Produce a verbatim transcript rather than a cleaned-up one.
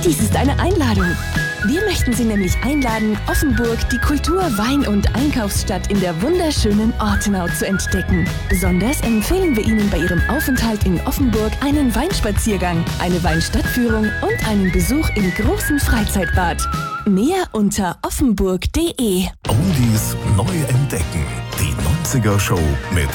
Dies ist eine Einladung. Wir möchten Sie nämlich einladen, Offenburg, die Kultur-, Wein- und Einkaufsstadt in der wunderschönen Ortenau zu entdecken. Besonders empfehlen wir Ihnen bei Ihrem Aufenthalt in Offenburg einen Weinspaziergang, eine Weinstadtführung und einen Besuch im großen Freizeitbad. Mehr unter offenburg punkt de. Oldies neu entdecken. Die neunziger Show mit